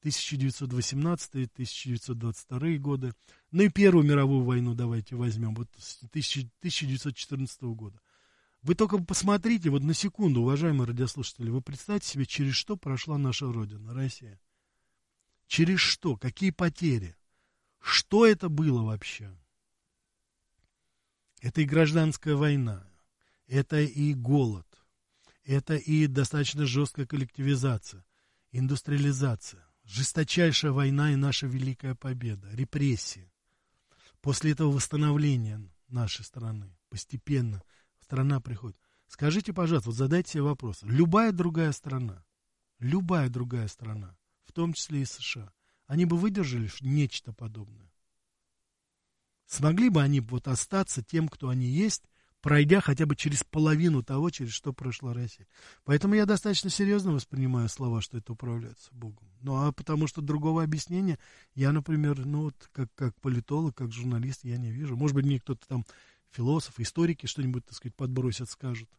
1918-1922 годы. Ну и Первую мировую войну давайте возьмем, вот с 1914 года. Вы только посмотрите, вот на секунду, уважаемые радиослушатели, вы представьте себе, через что прошла наша Родина, Россия. Через что? Какие потери? Что это было вообще? Это и гражданская война, это и голод, это и достаточно жесткая коллективизация, индустриализация. Жесточайшая война и наша великая победа, репрессии. После этого восстановление нашей страны. Постепенно страна приходит. Скажите, пожалуйста, вот задайте себе вопрос. Любая другая страна, любая другая страна, в том числе и США, они бы выдержали нечто подобное? Смогли бы они вот остаться тем, кто они есть, пройдя хотя бы через половину того, через что прошла Россия? Поэтому я достаточно серьезно воспринимаю слова, что это управляется Богом. Ну, а потому что другого объяснения я, например, ну, вот как политолог, как журналист, я не вижу. Может быть, мне кто-то там, философ, историки что-нибудь, так сказать, подбросят, скажут.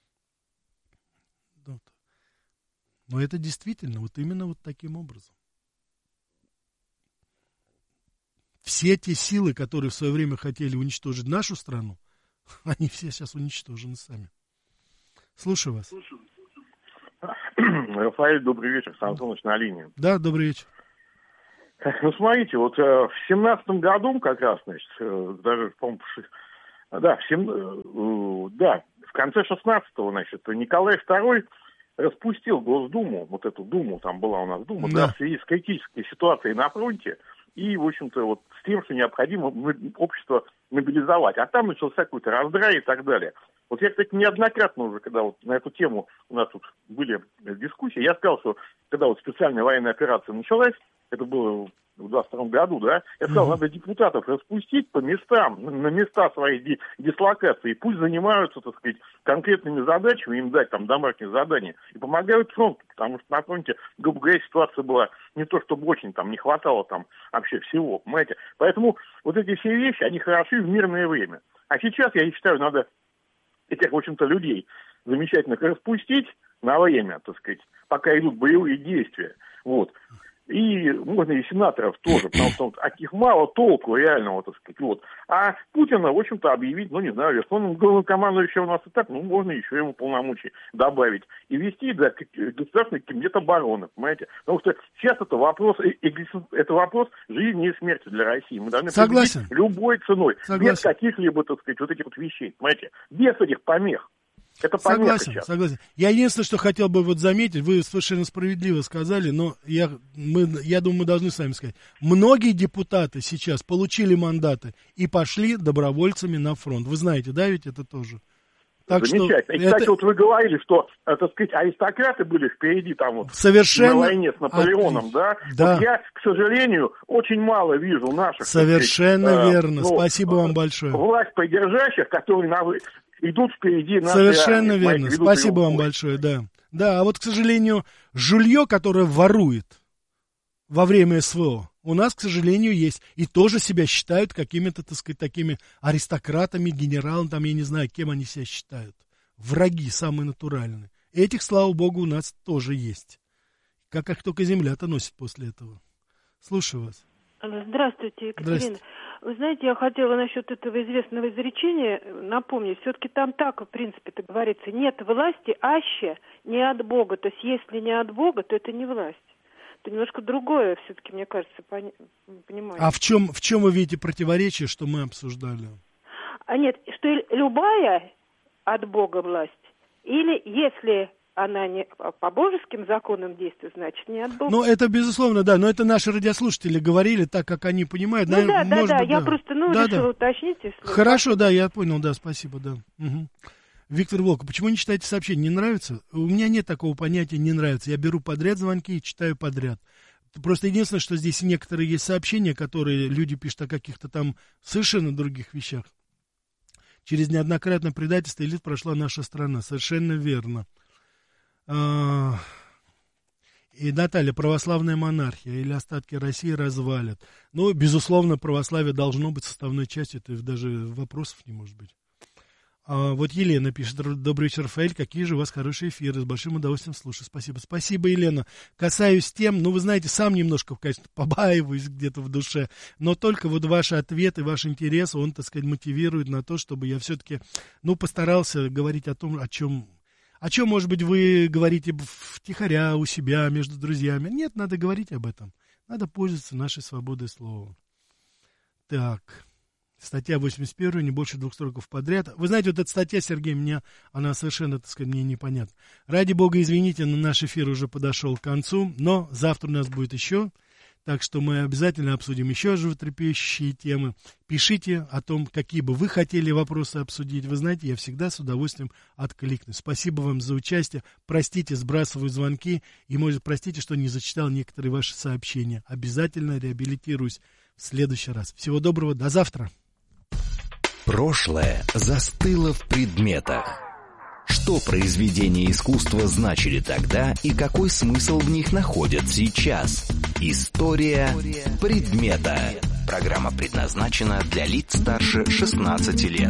Вот. Но это действительно вот именно вот таким образом. Все те силы, которые в свое время хотели уничтожить нашу страну, они все сейчас уничтожены сами. Слушаю вас. Рафаэль, добрый вечер. Сан Саныч на линии. Да, добрый вечер. Ну, смотрите, вот в 17-м году как раз, значит, даже, по-моему, в конце 16-го, значит, Николай II распустил Госдуму, вот эту Думу, там была у нас Дума, да, в связи с критической ситуацией на фронте, и, в общем-то, вот с тем, что необходимо общество мобилизовать. А там начался какой-то раздрай и так далее. Вот я, кстати, неоднократно уже, когда вот на эту тему у нас тут были дискуссии, я сказал, что когда вот специальная военная операция началась, это было в 22 году, да, я сказал, надо депутатов распустить по местам, на места своей дислокации, пусть занимаются, так сказать, конкретными задачами, им дать там домашние задания, и помогают фронту, потому что на фронте, грубо говоря, ситуация была не то, чтобы очень там не хватало там вообще всего, понимаете. Поэтому вот эти все вещи, они хороши в мирное время. А сейчас, я считаю, надо этих, в общем-то, людей замечательных распустить на время, так сказать, пока идут боевые действия, вот. И можно и сенаторов тоже, потому что от них мало толку реального, так сказать, вот. А Путина, в общем-то, объявить, ну, не знаю, верховным главнокомандующим у нас и так, ну, можно еще ему полномочий добавить. И вести, да, государственный комитет обороны, понимаете. Потому что сейчас это вопрос жизни и смерти для России. Мы должны победить любой ценой, без каких-либо, так сказать, вот этих вот вещей, понимаете, без этих помех. Это согласен. Я единственное, что хотел бы вот заметить, вы совершенно справедливо сказали, но я думаю, мы должны с вами сказать, многие депутаты сейчас получили мандаты и пошли добровольцами на фронт. Вы знаете, да, ведь это тоже? Так замечательно. И, кстати, вот вы говорили, что, так сказать, аристократы были впереди там вот совершенно на войне с Наполеоном, да? Да. Вот я, к сожалению, очень мало вижу наших... Совершенно сказать, верно. Спасибо вам большое. Власть поддержащих, которые идут впереди нашей совершенно армии, верно. Спасибо вам большое, да. Да, а вот, к сожалению, жулье, которое ворует во время СВО, у нас, к сожалению, есть. И тоже себя считают какими-то, так сказать, такими аристократами, генералами, там, я не знаю, кем они себя считают. Враги самые натуральные. Этих, слава богу, у нас тоже есть. Как их только земля-то носит после этого. Слушаю вас. Здравствуйте, Екатерина. Здравствуйте. Вы знаете, я хотела насчет этого известного изречения напомнить. Все-таки там так, в принципе-то говорится, нет власти аще не от Бога. То есть, если не от Бога, то это не власть. Это немножко другое, все-таки, мне кажется, понимаете. А в чем вы видите противоречие, что мы обсуждали? Нет, что любая от Бога власть, или если она не по божеским законам действует, значит, не от Бога. Ну, это безусловно, да, но это наши радиослушатели говорили так, как они понимают. Ну, да, я просто, решила уточнить. Если хорошо, да, я понял, да, спасибо, да. Угу. Виктор Волков, почему не читаете сообщения? Не нравится? У меня нет такого понятия «не нравится». Я беру подряд звонки и читаю подряд. Просто единственное, что здесь некоторые есть сообщения, которые люди пишут о каких-то там совершенно других вещах. Через неоднократное предательство элит прошла наша страна. Совершенно верно. И, Наталья, православная монархия или остатки России развалят. Ну, безусловно, православие должно быть составной частью, это даже вопросов не может быть. Вот Елена пишет: добрый вечер, Рафаэль, какие же у вас хорошие эфиры, с большим удовольствием слушаю, спасибо. Спасибо, Елена. Касаюсь тем, вы знаете, сам немножко, конечно, побаиваюсь где-то в душе, но только вот ваши ответы, ваш интерес, он, так сказать, мотивирует на то, чтобы я все-таки, постарался говорить о том, о чем, может быть, вы говорите втихаря у себя, между друзьями. Нет, надо говорить об этом. Надо пользоваться нашей свободой слова. Так, статья 81, не больше 2 строков подряд. Вы знаете, вот эта статья, Сергей, она совершенно, так сказать, мне непонятна. Ради бога, извините, но наш эфир уже подошел к концу, но завтра у нас будет еще Так что мы обязательно обсудим еще животрепещущие темы. Пишите о том, какие бы вы хотели вопросы обсудить. Вы знаете, я всегда с удовольствием откликнусь. Спасибо вам за участие. Простите, сбрасываю звонки. И, может, простите, что не зачитал некоторые ваши сообщения. Обязательно реабилитируюсь в следующий раз. Всего доброго. До завтра. Прошлое застыло в предметах. Что произведения искусства значили тогда и какой смысл в них находят сейчас? История предмета. Программа предназначена для лиц старше 16 лет.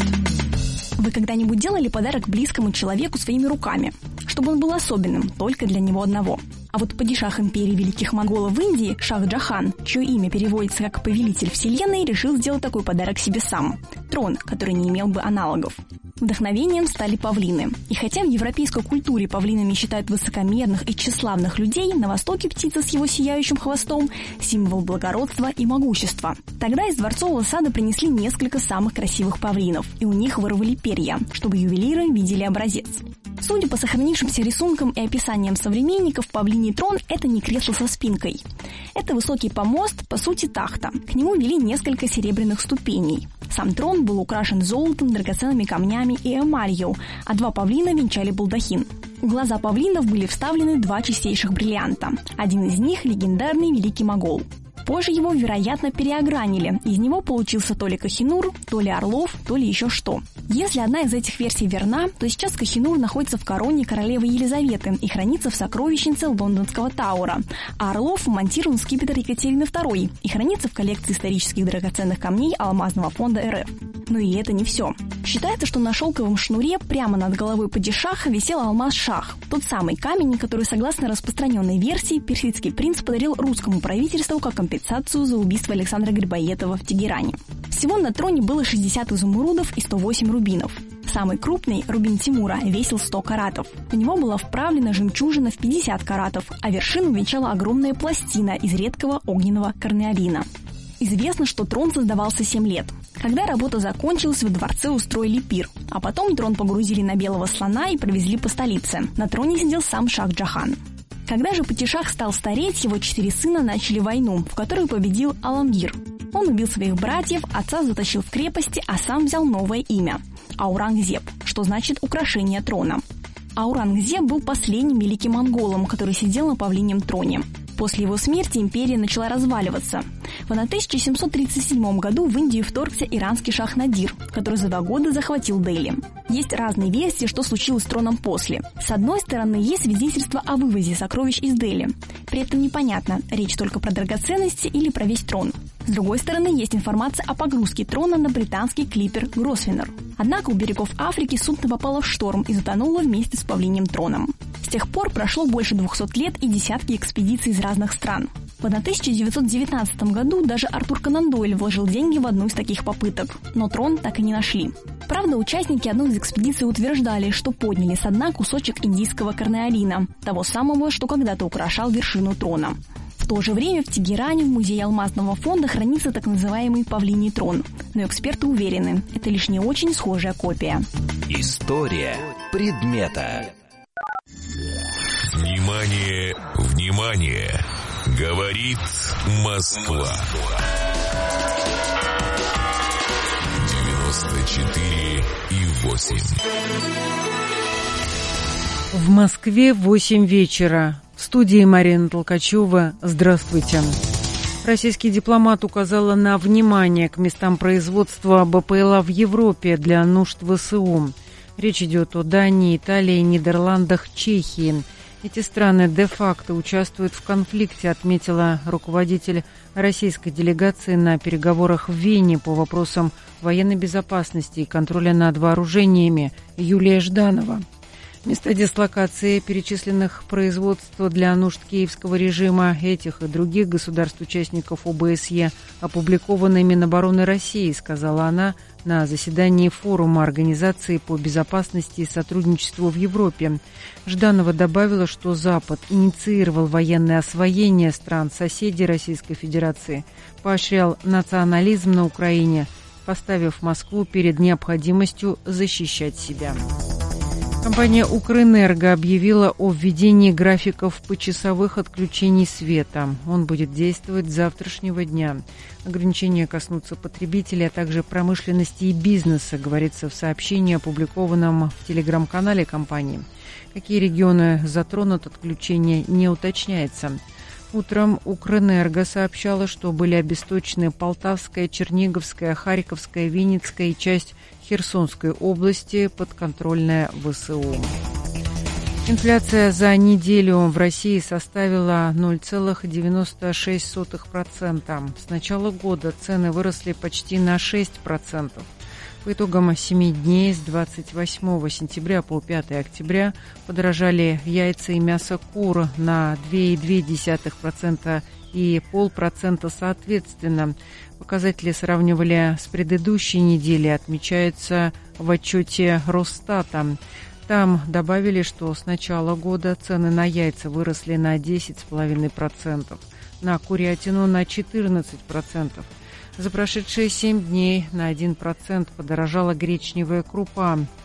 Вы когда-нибудь делали подарок близкому человеку своими руками, чтобы он был особенным только для него одного? А вот падишах империи великих монголов в Индии Шах Джахан, чье имя переводится как «повелитель вселенной», решил сделать такой подарок себе сам – трон, который не имел бы аналогов. Вдохновением стали павлины. И хотя в европейской культуре павлинами считают высокомерных и тщеславных людей, на Востоке птица с его сияющим хвостом – символ благородства и могущества. Тогда из дворцового сада принесли несколько самых красивых павлинов, и у них вырвали перья, чтобы ювелиры видели образец. Судя по сохранившимся рисункам и описаниям современников, павлиний трон – это не кресло со спинкой. Это высокий помост, по сути тахта. К нему вели несколько серебряных ступеней. Сам трон был украшен золотом, драгоценными камнями и эмалью, а два павлина венчали балдахин. В глаза павлинов были вставлены два чистейших бриллианта. Один из них – легендарный Великий Могол. Позже его, вероятно, переогранили. Из него получился то ли Кохинур, то ли Орлов, то ли еще что. Если одна из этих версий верна, то сейчас Кохинур находится в короне королевы Елизаветы и хранится в сокровищнице Лондонского Тауэра, а Орлов вмонтирован в скипетр Екатерины II и хранится в коллекции исторических драгоценных камней Алмазного фонда РФ. Но и это не все. Считается, что на шелковом шнуре прямо над головой падишаха висел алмаз-шах, тот самый камень, который, согласно распространенной версии, персидский принц подарил русскому правительству как компенсацию за убийство Александра Грибоедова в Тегеране. Всего на троне было 60 изумрудов и 108 рубинов. Самый крупный, рубин Тимура, весил 100 каратов. В него была вправлена жемчужина в 50 каратов, а вершину венчала огромная пластина из редкого огненного корнеолина. Известно, что трон создавался 7 лет. Когда работа закончилась, во дворце устроили пир, а потом трон погрузили на белого слона и провезли по столице. На троне сидел сам Шах Джахан. Когда же падишах стал стареть, его 4 сына начали войну, в которой победил Аламгир. Он убил своих братьев, отца затащил в крепости, а сам взял новое имя – Аурангзеб, что значит «украшение трона». Аурангзеб был последним великим монголом, который сидел на павлиньем троне. После его смерти империя начала разваливаться. В 1737 году в Индию вторгся иранский шах Надир, который за 2 года захватил Дели. Есть разные версии, что случилось с троном после. С одной стороны, есть свидетельство о вывозе сокровищ из Дели. При этом непонятно, речь только про драгоценности или про весь трон. С другой стороны, есть информация о погрузке трона на британский клипер Гросвеннер. Однако у берегов Африки судно попало в шторм и затонуло вместе с павлиньим троном. С тех пор прошло больше 200 лет и десятки экспедиций из разных стран. В 1919 году даже Артур Конан Дойль вложил деньги в одну из таких попыток, но трон так и не нашли. Правда, участники одной из экспедиций утверждали, что подняли со дна кусочек индийского корнеолина, того самого, что когда-то украшал вершину трона. В то же время в Тегеране в музее Алмазного фонда хранится так называемый павлиний трон. Но эксперты уверены, это лишь не очень схожая копия. История предмета. Внимание, внимание! Говорит Москва. 94,8. В Москве 8 вечера. В студии Марина Толкачева. Здравствуйте. Российский дипломат указала на внимание к местам производства БПЛА в Европе для нужд ВСУ. Речь идет о Дании, Италии, Нидерландах, Чехии. Эти страны де-факто участвуют в конфликте, отметила руководитель российской делегации на переговорах в Вене по вопросам военной безопасности и контроля над вооружениями Юлия Жданова. Места дислокации перечисленных производств для нужд киевского режима, этих и других государств-участников ОБСЕ опубликованы Минобороны России, сказала она на заседании форума Организации по безопасности и сотрудничеству в Европе. Жданова добавила, что Запад инициировал военное освоение стран-соседей Российской Федерации, поощрял национализм на Украине, поставив Москву перед необходимостью защищать себя. Компания «Укрэнерго» объявила о введении графиков почасовых отключений света. Он будет действовать с завтрашнего дня. Ограничения коснутся потребителей, а также промышленности и бизнеса, говорится в сообщении, опубликованном в телеграм-канале компании. Какие регионы затронут отключение, не уточняется. Утром «Укрэнерго» сообщала, что были обесточены Полтавская, Черниговская, Харьковская, Винницкая и часть Херсонской области, подконтрольная ВСУ. Инфляция за неделю в России составила 0,96%. С начала года цены выросли почти на 6%. По итогам 7 дней с 28 сентября по 5 октября подорожали яйца и мясо кур на 2,2% и 0,5% соответственно. Показатели сравнивали с предыдущей неделей, отмечается в отчете Росстата. Там добавили, что с начала года цены на яйца выросли на 10,5%, на курятину на 14%. За прошедшие 7 дней на 1% подорожала гречневая крупа.